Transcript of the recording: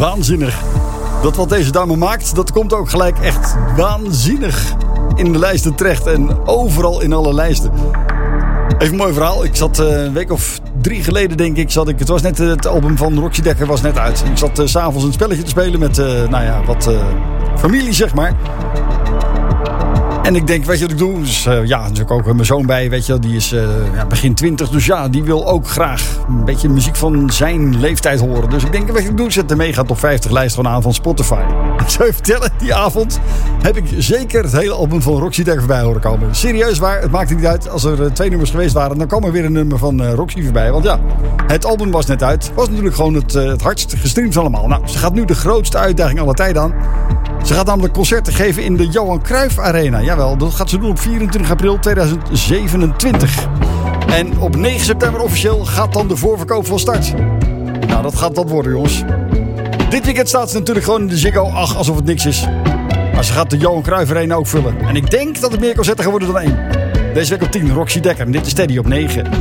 Waanzinnig. Dat wat deze dame maakt, dat komt ook gelijk echt waanzinnig in de lijsten terecht. En overal in alle lijsten. Even een mooi verhaal. Ik zat een week of 3 geleden, denk ik, het was net het album van Roxy Dekker was net uit. Ik zat 's avonds een spelletje te spelen met wat familie, zeg maar. En ik denk, weet je wat ik doe? Dus natuurlijk ook mijn zoon bij, weet je, die is begin 20. Dus ja, die wil ook graag een beetje muziek van zijn leeftijd horen. Dus ik denk, weet je wat ik doe? Zet de mega top 50 lijst gewoon aan van Spotify. Ik zou je vertellen, die avond heb ik zeker het hele album van Roxy Dekker voorbij horen komen. Serieus waar, het maakte niet uit. Als er 2 nummers geweest waren, dan kwam er weer een nummer van Roxy voorbij. Want ja, het album was net uit. Was natuurlijk gewoon het hardst gestreamd van allemaal. Nou, ze gaat nu de grootste uitdaging aller tijden aan. Ze gaat namelijk concerten geven in de Johan Cruijff Arena. Jawel, dat gaat ze doen op 24 april 2027. En op 9 september officieel gaat dan de voorverkoop van start. Nou, dat gaat wat worden, jongens. Dit weekend staat ze natuurlijk gewoon in de Ziggo. Ach, alsof het niks is. Maar ze gaat de Johan Cruijff Arena ook vullen. En ik denk dat het meer concerten gaan worden dan 1. Deze week op 10, Roxy Dekker. En dit is Teddy op 9.